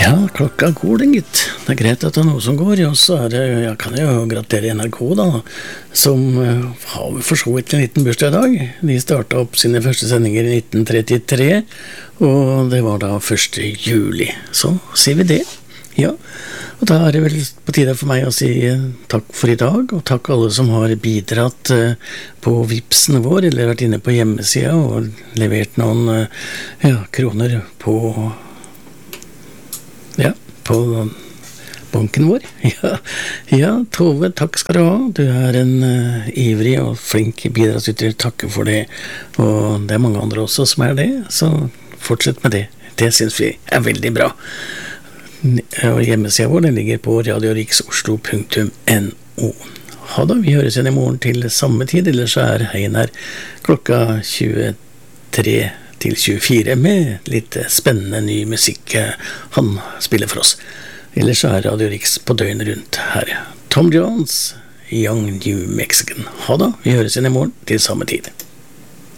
Ja, klokka går den, gitt. Det greit at det noe som går, og så det, jeg kan jo gratulere NRK da, som har for så vidt en liten bursdag I dag. De startet opp sine første sendinger I 1933, og det var da 1. juli. Så sier vi det, ja. Og da det vel på tide for meg å si takk for I dag, og takk alle som har bidratt på Vipsen vår, eller vært inne på hjemmesida og levert noen kroner på banken vår. Ja, Tove, takk skal du ha. Du en ivrig og flink bidragsyter. Takk for det. Og det mange andre også som det, så fortsett med det. Det synes vi veldig bra. Og hjemmesiden vår den ligger på radioriksoslo.no. Ha da, vi høres igjen I morgen til samme tid, ellers så Heinar klokka 23 til 24 med litt spennende ny musikk han spiller for oss. Ellers så Radio Riks på døgnet rundt her. Tom Jones, Young New Mexican. Ha da, vi høres igjen I morgen til samme tid.